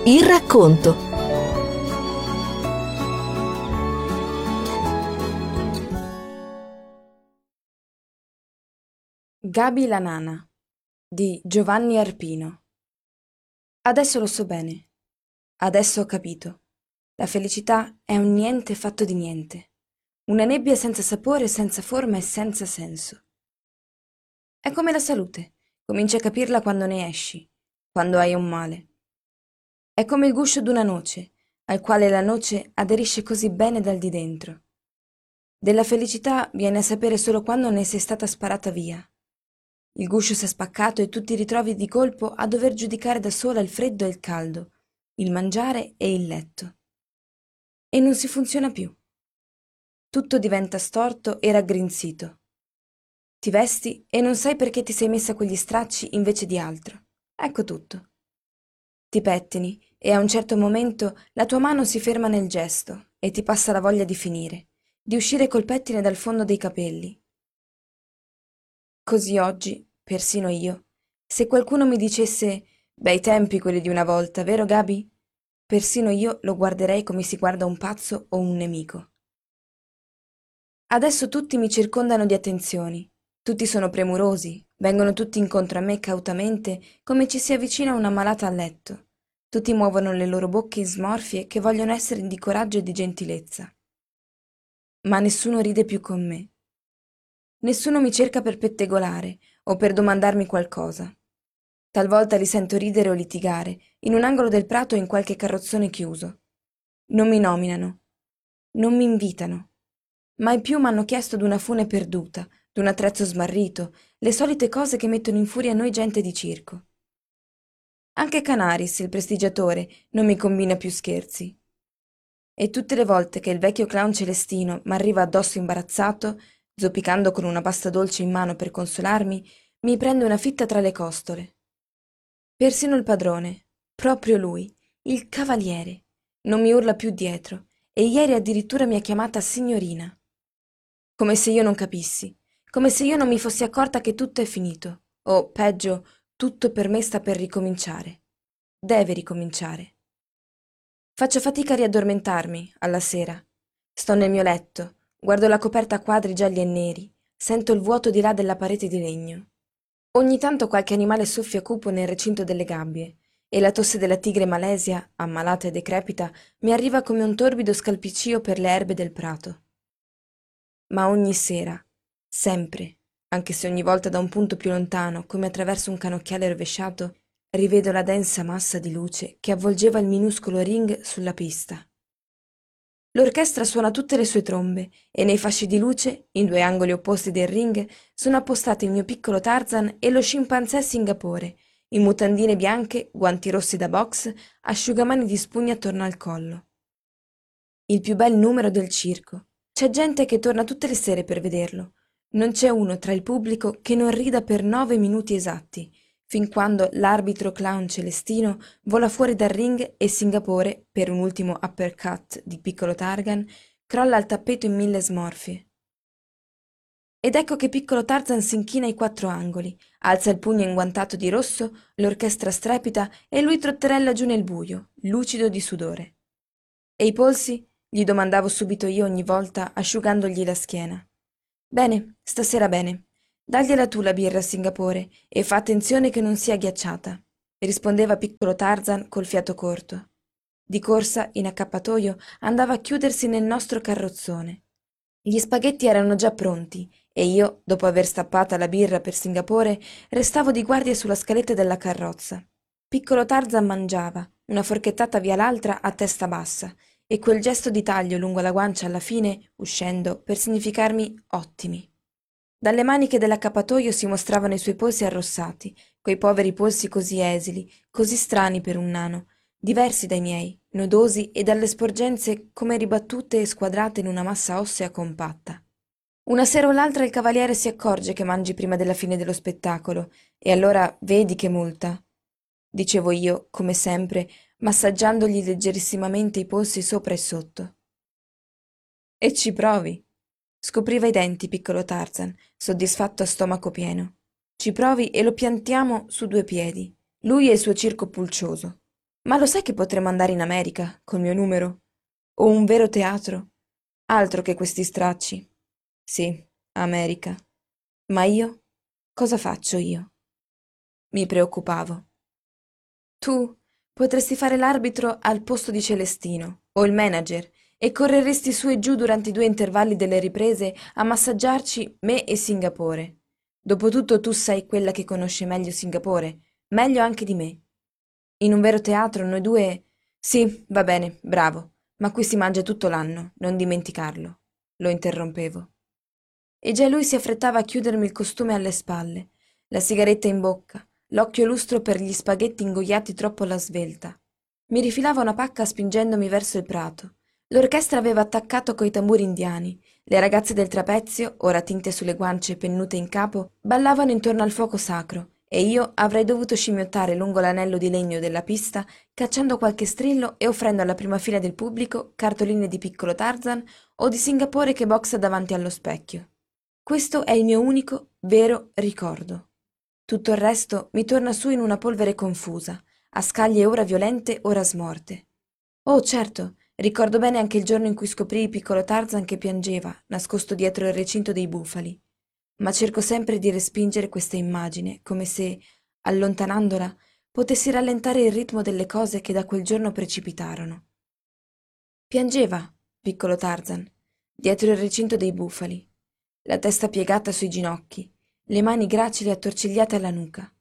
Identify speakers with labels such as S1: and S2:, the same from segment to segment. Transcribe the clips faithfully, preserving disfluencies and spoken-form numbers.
S1: Il racconto.
S2: Gabi la nana di Giovanni Arpino. Adesso lo so bene. Adesso ho capito. La felicità è un niente fatto di niente. Una nebbia senza sapore, senza forma e senza senso. È come la salute. Cominci a capirla quando ne esci, quando hai un male. È come il guscio d'una noce, al quale la noce aderisce così bene dal di dentro. Della felicità viene a sapere solo quando ne sei stata sparata via. Il guscio s'è spaccato e tu ti ritrovi di colpo a dover giudicare da sola il freddo e il caldo, il mangiare e il letto. E non si funziona più. Tutto diventa storto e raggrinzito. Ti vesti e non sai perché ti sei messa quegli stracci invece di altro. Ecco tutto. Ti pettini e a un certo momento la tua mano si ferma nel gesto e ti passa la voglia di finire, di uscire col pettine dal fondo dei capelli. Così oggi, persino io, se qualcuno mi dicesse bei tempi quelli di una volta, vero Gabi? Persino io lo guarderei come si guarda un pazzo o un nemico. Adesso tutti mi circondano di attenzioni, tutti sono premurosi, vengono tutti incontro a me cautamente come ci si avvicina una malata a letto. Tutti muovono le loro bocche in smorfie che vogliono essere di coraggio e di gentilezza. Ma nessuno ride più con me. Nessuno mi cerca per pettegolare o per domandarmi qualcosa. Talvolta li sento ridere o litigare, in un angolo del prato o in qualche carrozzone chiuso. Non mi nominano, non mi invitano. Mai più m'hanno chiesto d'una fune perduta, d'un attrezzo smarrito, le solite cose che mettono in furia noi gente di circo. Anche Canaris, il prestigiatore, non mi combina più scherzi. E tutte le volte che il vecchio clown Celestino m'arriva addosso imbarazzato, zoppicando con una pasta dolce in mano per consolarmi, mi prende una fitta tra le costole. Persino il padrone, proprio lui, il cavaliere, non mi urla più dietro e ieri addirittura mi ha chiamata signorina. Come se io non capissi, come se io non mi fossi accorta che tutto è finito, o peggio, tutto per me sta per ricominciare. Deve ricominciare. Faccio fatica a riaddormentarmi alla sera. Sto nel mio letto, guardo la coperta a quadri gialli e neri, sento il vuoto di là della parete di legno. Ogni tanto qualche animale soffia cupo nel recinto delle gabbie e la tosse della tigre malesia, ammalata e decrepita, mi arriva come un torbido scalpiccio per le erbe del prato. Ma ogni sera, sempre, anche se ogni volta da un punto più lontano, come attraverso un canocchiale rovesciato, rivedo la densa massa di luce che avvolgeva il minuscolo ring sulla pista. L'orchestra suona tutte le sue trombe e nei fasci di luce, in due angoli opposti del ring, sono appostati il mio piccolo Tarzan e lo scimpanzé Singapore, in mutandine bianche, guanti rossi da box, asciugamani di spugna attorno al collo. Il più bel numero del circo. C'è gente che torna tutte le sere per vederlo. Non c'è uno tra il pubblico che non rida per nove minuti esatti, fin quando l'arbitro clown Celestino vola fuori dal ring e Singapore, per un ultimo uppercut di piccolo Targan, crolla al tappeto in mille smorfie. Ed ecco che piccolo Tarzan s'inchina ai quattro angoli, alza il pugno inguantato di rosso, l'orchestra strepita e lui trotterella giù nel buio, lucido di sudore. E i polsi? Gli domandavo subito io ogni volta, asciugandogli la schiena. Bene, stasera bene. Dagliela tu la birra a Singapore e fa attenzione che non sia ghiacciata, rispondeva piccolo Tarzan col fiato corto. Di corsa, in accappatoio, andava a chiudersi nel nostro carrozzone. Gli spaghetti erano già pronti e io, dopo aver stappata la birra per Singapore, restavo di guardia sulla scaletta della carrozza. Piccolo Tarzan mangiava, una forchettata via l'altra a testa bassa, e quel gesto di taglio lungo la guancia alla fine, uscendo, per significarmi ottimi. Dalle maniche dell'accappatoio si mostravano i suoi polsi arrossati, quei poveri polsi così esili, così strani per un nano, diversi dai miei, nodosi e dalle sporgenze come ribattute e squadrate in una massa ossea compatta. Una sera o l'altra il cavaliere si accorge che mangi prima della fine dello spettacolo, e allora vedi che multa, dicevo io, come sempre, massaggiandogli leggerissimamente i polsi sopra e sotto. E ci provi. Scopriva i denti, piccolo Tarzan, soddisfatto a stomaco pieno. Ci provi e lo piantiamo su due piedi, lui e il suo circo pulcioso. Ma lo sai che potremmo andare in America, col mio numero? O un vero teatro? Altro che questi stracci. Sì, America. Ma io? Cosa faccio io? Mi preoccupavo. Tu potresti fare l'arbitro al posto di Celestino, o il manager, e correresti su e giù durante i due intervalli delle riprese a massaggiarci me e Singapore. Dopotutto tu sei quella che conosce meglio Singapore, meglio anche di me. In un vero teatro noi due... Sì, va bene, bravo, ma qui si mangia tutto l'anno, non dimenticarlo. Lo interrompevo. E già lui si affrettava a chiudermi il costume alle spalle, la sigaretta in bocca, l'occhio lustro per gli spaghetti ingoiati troppo alla svelta. Mi rifilava una pacca spingendomi verso il prato. L'orchestra aveva attaccato coi tamburi indiani. Le ragazze del trapezio, ora tinte sulle guance e pennute in capo, ballavano intorno al fuoco sacro, e io avrei dovuto scimmiottare lungo l'anello di legno della pista, cacciando qualche strillo e offrendo alla prima fila del pubblico cartoline di piccolo Tarzan o di Singapore che boxa davanti allo specchio. Questo è il mio unico, vero ricordo. Tutto il resto mi torna su in una polvere confusa, a scaglie ora violente, ora smorte. Oh, certo, ricordo bene anche il giorno in cui scoprii il piccolo Tarzan che piangeva, nascosto dietro il recinto dei bufali. Ma cerco sempre di respingere questa immagine, come se, allontanandola, potessi rallentare il ritmo delle cose che da quel giorno precipitarono. Piangeva, piccolo Tarzan, dietro il recinto dei bufali, la testa piegata sui ginocchi, le mani gracili attorcigliate alla nuca.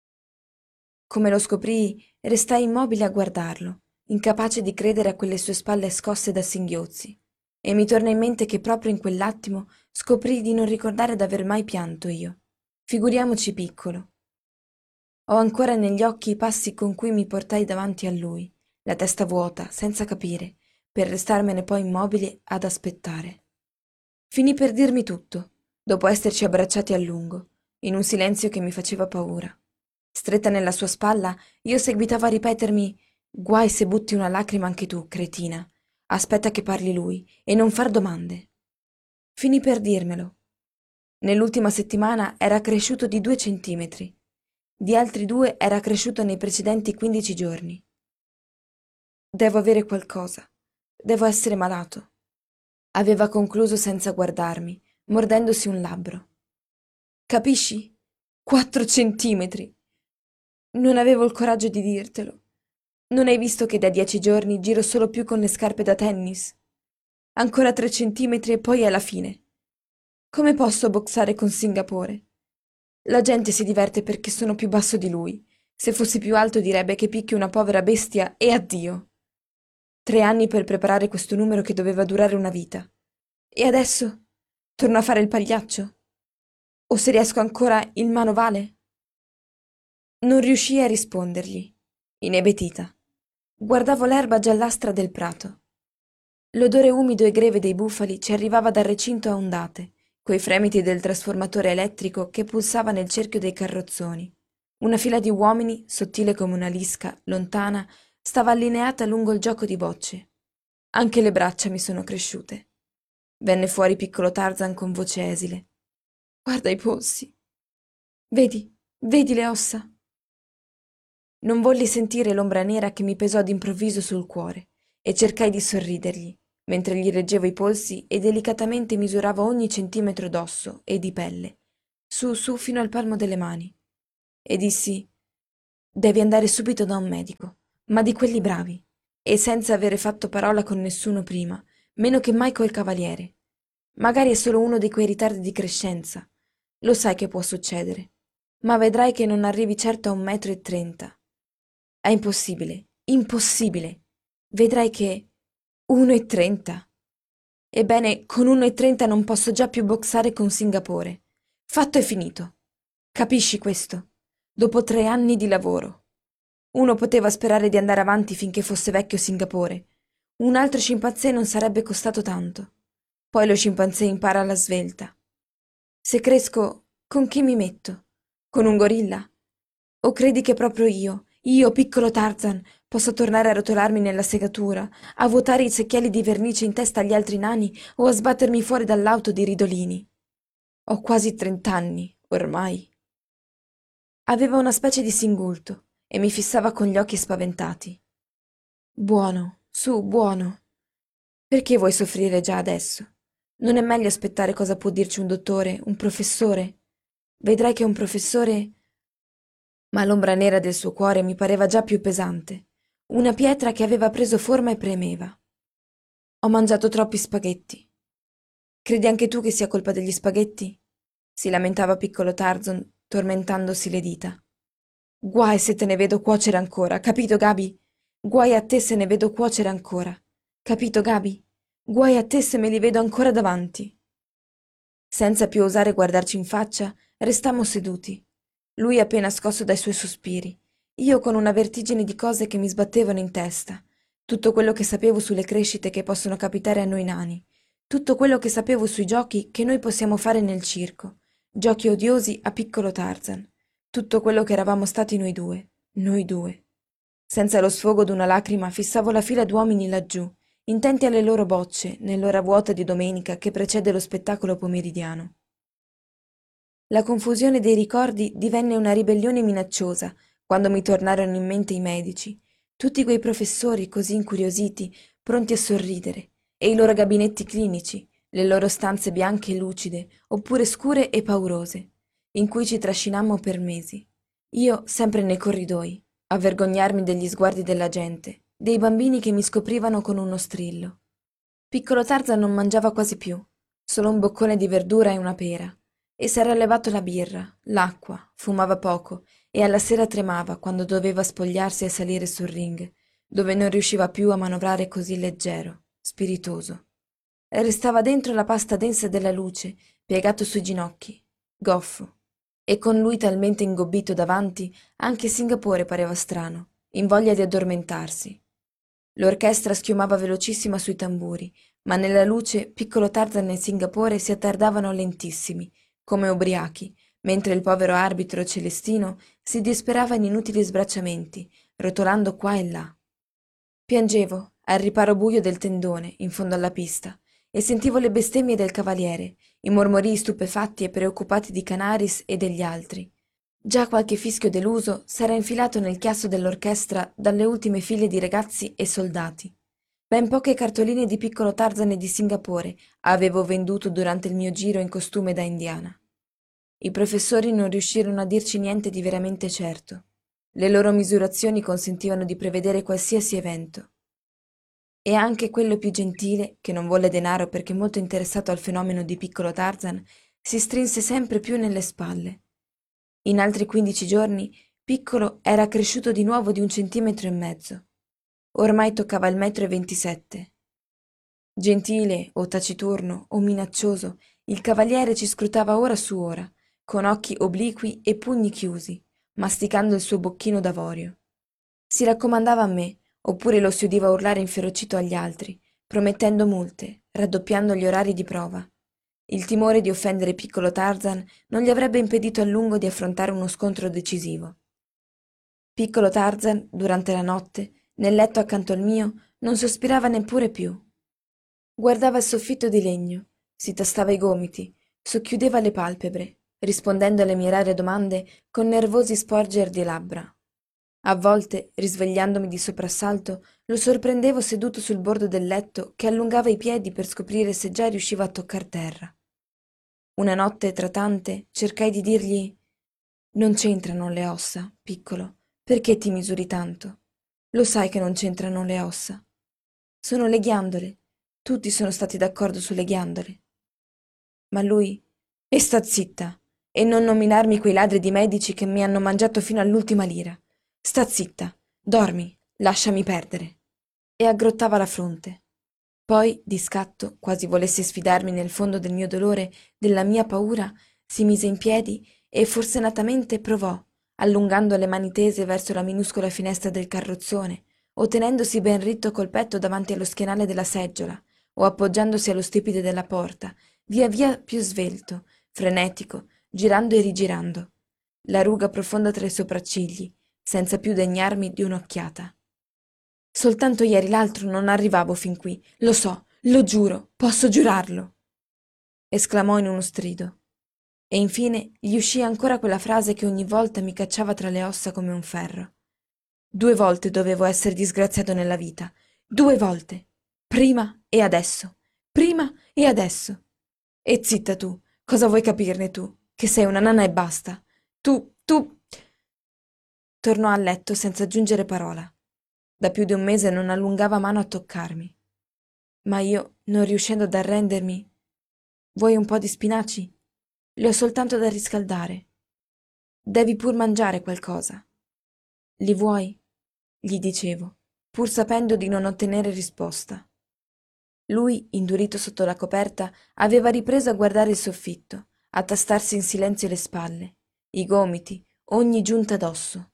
S2: Come lo scoprii, restai immobile a guardarlo, incapace di credere a quelle sue spalle scosse da singhiozzi, e mi torna in mente che proprio in quell'attimo scoprii di non ricordare d'aver mai pianto io. Figuriamoci piccolo. Ho ancora negli occhi i passi con cui mi portai davanti a lui, la testa vuota, senza capire, per restarmene poi immobile ad aspettare. Finì per dirmi tutto, dopo esserci abbracciati a lungo, in un silenzio che mi faceva paura. Stretta nella sua spalla, io seguitavo a ripetermi: guai se butti una lacrima anche tu, cretina. Aspetta che parli lui e non far domande. Finì per dirmelo. Nell'ultima settimana era cresciuto di due centimetri. Di altri due era cresciuto nei precedenti quindici giorni. Devo avere qualcosa. Devo essere malato. Aveva concluso senza guardarmi, mordendosi un labbro. Capisci? Quattro centimetri. Non avevo il coraggio di dirtelo. Non hai visto che da dieci giorni giro solo più con le scarpe da tennis? Ancora tre centimetri e poi è la fine. Come posso boxare con Singapore? La gente si diverte perché sono più basso di lui. Se fossi più alto direbbe che picchi una povera bestia e addio. Tre anni per preparare questo numero che doveva durare una vita. E adesso? Torno a fare il pagliaccio? O se riesco ancora il manovale? Non riuscii a rispondergli, inebetita. Guardavo l'erba giallastra del prato. L'odore umido e greve dei bufali ci arrivava dal recinto a ondate, coi fremiti del trasformatore elettrico che pulsava nel cerchio dei carrozzoni. Una fila di uomini, sottile come una lisca, lontana, stava allineata lungo il gioco di bocce. Anche le braccia mi sono cresciute. Venne fuori piccolo Tarzan con voce esile. Guarda i polsi. Vedi, vedi le ossa. Non volli sentire l'ombra nera che mi pesò d'improvviso sul cuore e cercai di sorridergli, mentre gli reggevo i polsi e delicatamente misuravo ogni centimetro d'osso e di pelle, su su fino al palmo delle mani. E dissi: devi andare subito da un medico, ma di quelli bravi, e senza avere fatto parola con nessuno prima, meno che mai col cavaliere. Magari è solo uno di quei ritardi di crescenza. Lo sai che può succedere, ma vedrai che non arrivi certo a un metro e trenta. È impossibile, impossibile. Vedrai che uno e trenta. Ebbene, con uno e trenta non posso già più boxare con Singapore. Fatto e finito. Capisci questo? Dopo tre anni di lavoro. Uno poteva sperare di andare avanti finché fosse vecchio Singapore. Un altro scimpanzé non sarebbe costato tanto. Poi lo scimpanzé impara alla svelta. Se cresco, con chi mi metto? Con un gorilla? O credi che proprio io, io, piccolo Tarzan, possa tornare a rotolarmi nella segatura, a vuotare i secchielli di vernice in testa agli altri nani o a sbattermi fuori dall'auto di ridolini? Ho quasi trent'anni, ormai. Aveva una specie di singulto e mi fissava con gli occhi spaventati. Buono, su, buono. Perché vuoi soffrire già adesso? Non è meglio aspettare cosa può dirci un dottore, un professore? Vedrai che un professore... Ma l'ombra nera del suo cuore mi pareva già più pesante, una pietra che aveva preso forma e premeva. Ho mangiato troppi spaghetti. Credi anche tu che sia colpa degli spaghetti? Si lamentava piccolo Tarzan, tormentandosi le dita. Guai se te ne vedo cuocere ancora, capito, Gabi? Guai a te se ne vedo cuocere ancora. Capito, Gabi? Guai a te se me li vedo ancora davanti. Senza più osare guardarci in faccia, restammo seduti. Lui appena scosso dai suoi sospiri, io con una vertigine di cose che mi sbattevano in testa, tutto quello che sapevo sulle crescite che possono capitare a noi nani, tutto quello che sapevo sui giochi che noi possiamo fare nel circo, giochi odiosi a piccolo Tarzan, tutto quello che eravamo stati noi due, noi due. Senza lo sfogo d'una lacrima fissavo la fila d'uomini laggiù, intenti alle loro bocce, nell'ora vuota di domenica che precede lo spettacolo pomeridiano. La confusione dei ricordi divenne una ribellione minacciosa quando mi tornarono in mente i medici, tutti quei professori così incuriositi, pronti a sorridere, e i loro gabinetti clinici, le loro stanze bianche e lucide, oppure scure e paurose, in cui ci trascinammo per mesi. Io sempre nei corridoi, a vergognarmi degli sguardi della gente, dei bambini che mi scoprivano con uno strillo. Piccolo Tarzan non mangiava quasi più, solo un boccone di verdura e una pera, e s'era levato la birra, l'acqua, fumava poco e alla sera tremava quando doveva spogliarsi e salire sul ring, dove non riusciva più a manovrare così leggero, spiritoso. Restava dentro la pasta densa della luce, piegato sui ginocchi, goffo, e con lui talmente ingobbito davanti, anche Singapore pareva strano, in voglia di addormentarsi. L'orchestra schiumava velocissima sui tamburi, ma nella luce piccolo Tarzan e Singapore si attardavano lentissimi, come ubriachi, mentre il povero arbitro celestino si disperava in inutili sbracciamenti, rotolando qua e là. Piangevo, al riparo buio del tendone, in fondo alla pista, e sentivo le bestemmie del cavaliere, i mormorii stupefatti e preoccupati di Canaris e degli altri. Già qualche fischio deluso s'era infilato nel chiasso dell'orchestra dalle ultime file di ragazzi e soldati. Ben poche cartoline di piccolo Tarzan e di Singapore avevo venduto durante il mio giro in costume da indiana. I professori non riuscirono a dirci niente di veramente certo. Le loro misurazioni consentivano di prevedere qualsiasi evento. E anche quello più gentile, che non volle denaro perché molto interessato al fenomeno di piccolo Tarzan, si strinse sempre più nelle spalle. In altri quindici giorni, Piccolo era cresciuto di nuovo di un centimetro e mezzo. Ormai toccava il metro e ventisette. Gentile, o taciturno, o minaccioso, il cavaliere ci scrutava ora su ora, con occhi obliqui e pugni chiusi, masticando il suo bocchino d'avorio. Si raccomandava a me, oppure lo si udiva urlare inferocito agli altri, promettendo multe, raddoppiando gli orari di prova. Il timore di offendere piccolo Tarzan non gli avrebbe impedito a lungo di affrontare uno scontro decisivo. Piccolo Tarzan, durante la notte, nel letto accanto al mio, non sospirava neppure più. Guardava il soffitto di legno, si tastava i gomiti, socchiudeva le palpebre, rispondendo alle mie rare domande con nervosi sporger di labbra. A volte, risvegliandomi di soprassalto, lo sorprendevo seduto sul bordo del letto che allungava i piedi per scoprire se già riusciva a toccar terra. Una notte tra tante cercai di dirgli: «Non c'entrano le ossa, piccolo. Perché ti misuri tanto? Lo sai che non c'entrano le ossa. Sono le ghiandole. Tutti sono stati d'accordo sulle ghiandole». Ma lui: «E sta zitta, e non nominarmi quei ladri di medici che mi hanno mangiato fino all'ultima lira. Sta zitta, dormi, lasciami perdere». E aggrottava la fronte. Poi, di scatto, quasi volesse sfidarmi nel fondo del mio dolore, della mia paura, si mise in piedi e forsennatamente provò, allungando le mani tese verso la minuscola finestra del carrozzone, o tenendosi ben ritto col petto davanti allo schienale della seggiola, o appoggiandosi allo stipite della porta, via via più svelto, frenetico, girando e rigirando, la ruga profonda tra i sopraccigli, senza più degnarmi di un'occhiata. Soltanto ieri l'altro non arrivavo fin qui, lo so, lo giuro, posso giurarlo, esclamò in uno strido. E infine gli uscì ancora quella frase che ogni volta mi cacciava tra le ossa come un ferro. Due volte dovevo essere disgraziato nella vita. Due volte. Prima e adesso. Prima e adesso. E zitta tu. Cosa vuoi capirne tu? Che sei una nana e basta. Tu, tu... Tornò a letto senza aggiungere parola. Da più di un mese non allungava mano a toccarmi. Ma io, non riuscendo ad arrendermi... Vuoi un po' di spinaci? Li ho soltanto da riscaldare. Devi pur mangiare qualcosa. Li vuoi? Gli dicevo, pur sapendo di non ottenere risposta. Lui, indurito sotto la coperta, aveva ripreso a guardare il soffitto, a tastarsi in silenzio le spalle, i gomiti, ogni giunta d'osso.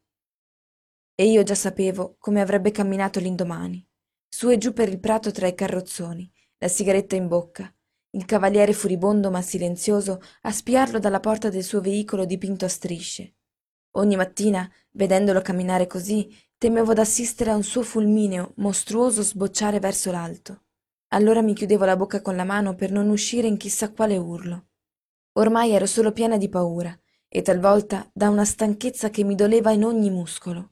S2: E io già sapevo come avrebbe camminato l'indomani, su e giù per il prato tra i carrozzoni, la sigaretta in bocca, il cavaliere furibondo ma silenzioso a spiarlo dalla porta del suo veicolo dipinto a strisce. Ogni mattina, vedendolo camminare così, temevo d'assistere a un suo fulmineo mostruoso sbocciare verso l'alto. Allora mi chiudevo la bocca con la mano per non uscire in chissà quale urlo. Ormai ero solo piena di paura e talvolta da una stanchezza che mi doleva in ogni muscolo.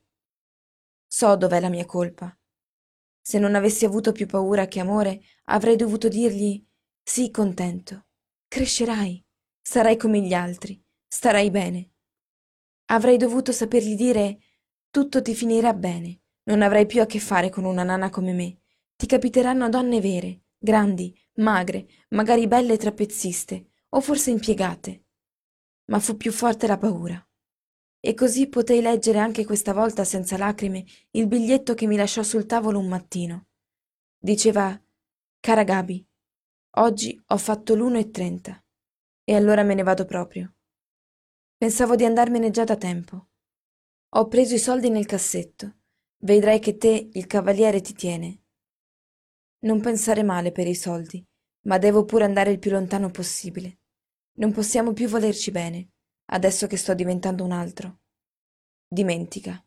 S2: So dov'è la mia colpa. Se non avessi avuto più paura che amore, avrei dovuto dirgli: sii contento, crescerai, sarai come gli altri, starai bene. Avrei dovuto sapergli dire: tutto ti finirà bene, non avrai più a che fare con una nana come me, ti capiteranno donne vere, grandi, magre, magari belle trapezziste, o forse impiegate. Ma fu più forte la paura. E così potei leggere anche questa volta senza lacrime il biglietto che mi lasciò sul tavolo un mattino. Diceva: cara Gaby, oggi ho fatto l'uno e trenta e allora me ne vado proprio. Pensavo di andarmene già da tempo. Ho preso i soldi nel cassetto. Vedrai che te, il cavaliere, ti tiene. Non pensare male per i soldi, ma devo pure andare il più lontano possibile. Non possiamo più volerci bene, adesso che sto diventando un altro. Dimentica.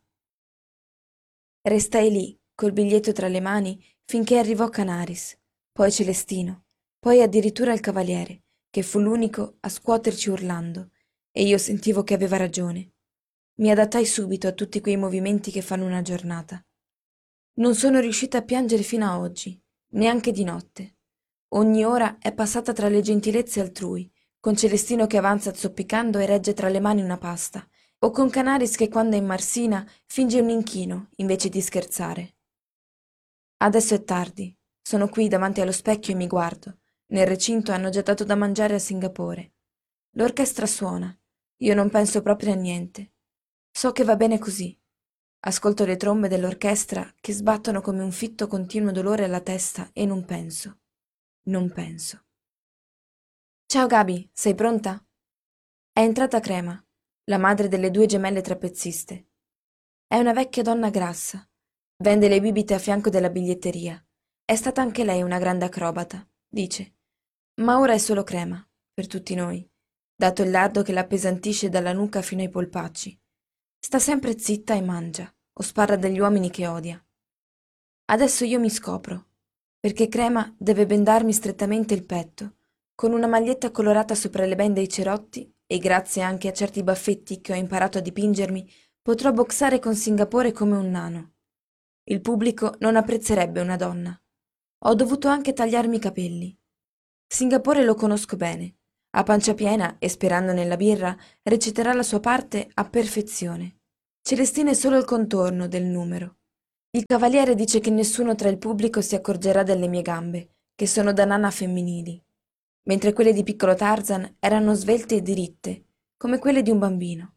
S2: Restai lì, col biglietto tra le mani, finché arrivò Canaris, poi Celestino, poi addirittura il cavaliere, che fu l'unico a scuoterci urlando, e io sentivo che aveva ragione. Mi adattai subito a tutti quei movimenti che fanno una giornata. Non sono riuscita a piangere fino a oggi, neanche di notte. Ogni ora è passata tra le gentilezze altrui, con Celestino che avanza zoppicando e regge tra le mani una pasta, o con Canaris che quando è in marsina finge un inchino invece di scherzare. Adesso è tardi, sono qui davanti allo specchio e mi guardo. Nel recinto hanno già dato da mangiare a Singapore. L'orchestra suona, io non penso proprio a niente. So che va bene così. Ascolto le trombe dell'orchestra che sbattono come un fitto continuo dolore alla testa e non penso. Non penso. Ciao Gaby, sei pronta? È entrata Crema, la madre delle due gemelle trapezziste. È una vecchia donna grassa. Vende le bibite a fianco della biglietteria. È stata anche lei una grande acrobata, dice. Ma ora è solo Crema, per tutti noi, dato il lardo che l'appesantisce dalla nuca fino ai polpacci. Sta sempre zitta e mangia, o sparla degli uomini che odia. Adesso io mi scopro, perché Crema deve bendarmi strettamente il petto, con una maglietta colorata sopra le bende e i cerotti, e grazie anche a certi baffetti che ho imparato a dipingermi, potrò boxare con Singapore come un nano. Il pubblico non apprezzerebbe una donna. Ho dovuto anche tagliarmi i capelli. Singapore lo conosco bene. A pancia piena e sperando nella birra, reciterà la sua parte a perfezione. Celestina è solo il contorno del numero. Il cavaliere dice che nessuno tra il pubblico si accorgerà delle mie gambe, che sono da nana femminili, mentre quelle di piccolo Tarzan erano svelte e diritte, come quelle di un bambino.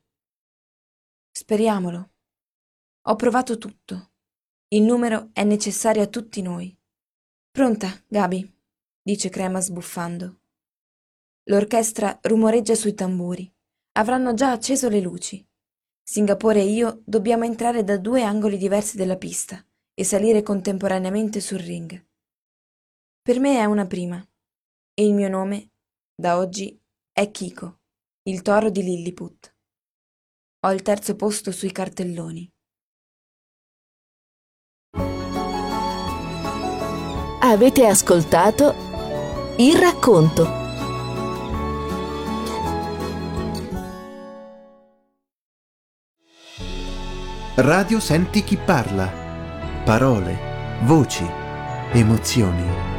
S2: Speriamolo. Ho provato tutto. Il numero è necessario a tutti noi. Pronta, Gaby, dice Crema sbuffando. L'orchestra rumoreggia sui tamburi. Avranno già acceso le luci. Singapore e io dobbiamo entrare da due angoli diversi della pista e salire contemporaneamente sul ring. Per me è una prima, e il mio nome, da oggi, è Kiko, il toro di Lilliput. Ho il terzo posto sui cartelloni.
S1: Avete ascoltato Il racconto.
S3: Radio Senti chi parla. Parole, voci, emozioni.